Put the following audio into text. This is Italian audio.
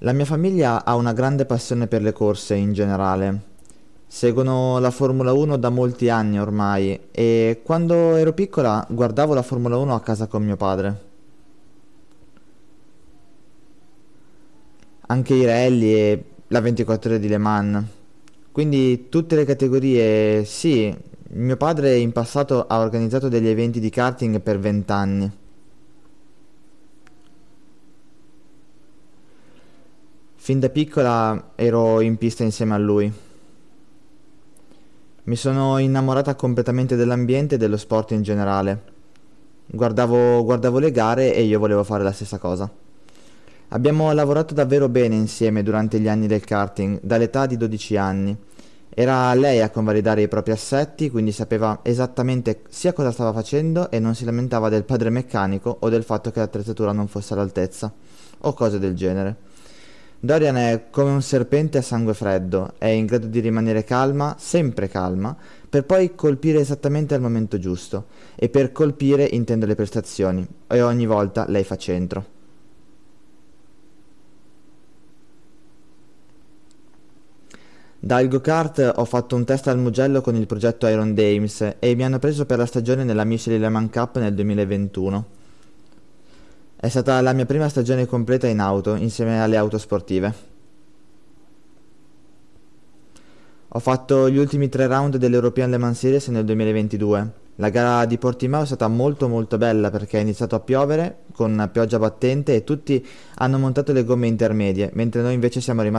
La mia famiglia ha una grande passione per le corse in generale. Seguono la Formula 1 da molti anni ormai e quando ero piccola guardavo la Formula 1 a casa con mio padre. Anche i rally e la 24 ore di Le Mans. Quindi tutte le categorie, sì, mio padre in passato ha organizzato degli eventi di karting per 20 anni. Fin da piccola ero in pista insieme a lui. Mi sono innamorata completamente dell'ambiente e dello sport in generale. Guardavo le gare e io volevo fare la stessa cosa. Abbiamo lavorato davvero bene insieme durante gli anni del karting, dall'età di 12 anni. Era lei a convalidare i propri assetti, quindi sapeva esattamente sia cosa stava facendo e non si lamentava del padre meccanico o del fatto che l'attrezzatura non fosse all'altezza, o cose del genere. Dorian è come un serpente a sangue freddo, è in grado di rimanere calma, sempre calma, per poi colpire esattamente al momento giusto. E per colpire intendo le prestazioni, e ogni volta lei fa centro. Dal go-kart ho fatto un test al Mugello con il progetto Iron Dames e mi hanno preso per la stagione nella Michelin Le Mans Cup nel 2021. È stata la mia prima stagione completa in auto, insieme alle auto sportive. Ho fatto gli ultimi 3 round dell'European Le Mans Series nel 2022. La gara di Portimao è stata molto molto bella perché è iniziato a piovere con pioggia battente e tutti hanno montato le gomme intermedie, mentre noi invece siamo rimasti